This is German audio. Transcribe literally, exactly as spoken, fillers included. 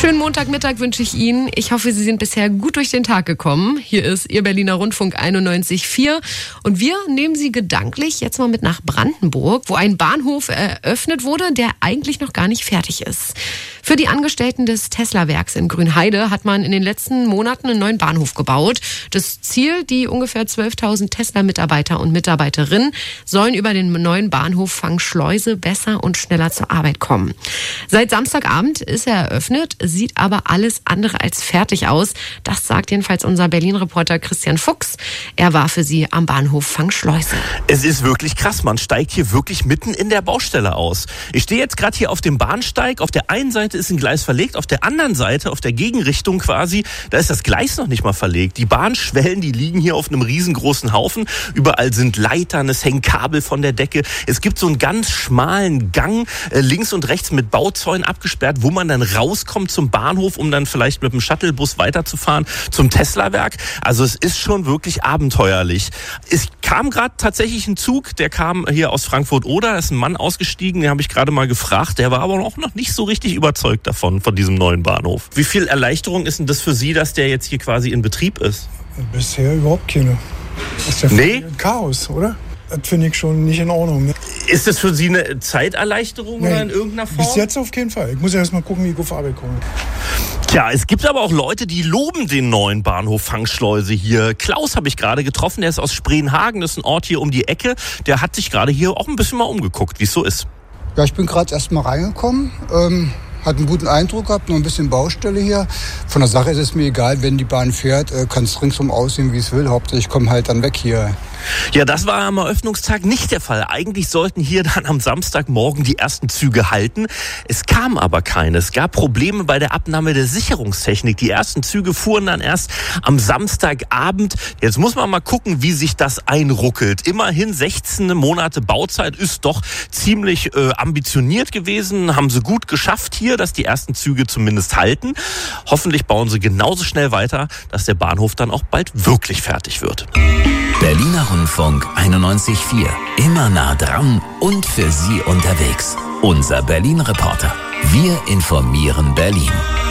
Schönen Montagmittag wünsche ich Ihnen. Ich hoffe, Sie sind bisher gut durch den Tag gekommen. Hier ist Ihr Berliner Rundfunk einundneunzig Komma vier. Und wir nehmen Sie gedanklich jetzt mal mit nach Brandenburg, wo ein Bahnhof eröffnet wurde, der eigentlich noch gar nicht fertig ist. Für die Angestellten des Tesla-Werks in Grünheide hat man in den letzten Monaten einen neuen Bahnhof gebaut. Das Ziel, die ungefähr zwölftausend Tesla-Mitarbeiter und Mitarbeiterinnen sollen über den neuen Bahnhof Fangschleuse besser und schneller zur Arbeit kommen. Seit Samstagabend ist er eröffnet, sieht aber alles andere als fertig aus. Das sagt jedenfalls unser Berlin-Reporter Christian Fuchs. Er war für Sie am Bahnhof Fangschleuse. Es ist wirklich krass, man steigt hier wirklich mitten in der Baustelle aus. Ich stehe jetzt gerade hier auf dem Bahnsteig. Auf der einen Seite ist ein Gleis verlegt, auf der anderen Seite, auf der Gegenrichtung quasi, da ist das Gleis noch nicht mal verlegt. Die Bahnschwellen, die liegen hier auf einem riesengroßen Haufen. Überall sind Leitern, es hängen Kabel von der Decke. Es gibt so einen ganz schmalen Gang, äh, links und rechts mit Bauzäunen abgesperrt, wo man dann rauskommt zum Bahnhof, um dann vielleicht mit dem Shuttlebus weiterzufahren zum Tesla-Werk. Also es ist schon wirklich abenteuerlich. Es kam gerade tatsächlich ein Zug, der kam hier aus Frankfurt-Oder, da ist ein Mann ausgestiegen, den habe ich gerade mal gefragt, der war aber auch noch nicht so richtig überzeugt davon, von diesem neuen Bahnhof. Wie viel Erleichterung ist denn das für Sie, dass der jetzt hier quasi in Betrieb ist? Bisher überhaupt keine. Das ist ja nee? ein Chaos, oder? Das finde ich schon nicht in Ordnung. Ne? Ist das für Sie eine Zeiterleichterung nee, oder in irgendeiner Form? Bis jetzt auf keinen Fall. Ich muss ja erst mal gucken, wie ich auf Arbeit komme. Tja, es gibt aber auch Leute, die loben den neuen Bahnhof Fangschleuse hier. Klaus habe ich gerade getroffen, der ist aus Spreenhagen, das ist ein Ort hier um die Ecke. Der hat sich gerade hier auch ein bisschen mal umgeguckt, wie es so ist. Ja, ich bin gerade erst mal reingekommen. Ähm Hat einen guten Eindruck gehabt, noch ein bisschen Baustelle hier. Von der Sache ist es mir egal, wenn die Bahn fährt, kann es ringsum aussehen, wie es will. Hauptsache ich komme halt dann weg hier. Ja, das war am Eröffnungstag nicht der Fall. Eigentlich sollten hier dann am Samstagmorgen die ersten Züge halten. Es kam aber keine. Es gab Probleme bei der Abnahme der Sicherungstechnik. Die ersten Züge fuhren dann erst am Samstagabend. Jetzt muss man mal gucken, wie sich das einruckelt. Immerhin sechzehn Monate Bauzeit ist doch ziemlich äh, ambitioniert gewesen. Haben sie gut geschafft hier, dass die ersten Züge zumindest halten. Hoffentlich bauen sie genauso schnell weiter, dass der Bahnhof dann auch bald wirklich fertig wird. Berliner Rundfunk einundneunzig Komma vier. Immer nah dran und für Sie unterwegs. Unser Berlin-Reporter. Wir informieren Berlin.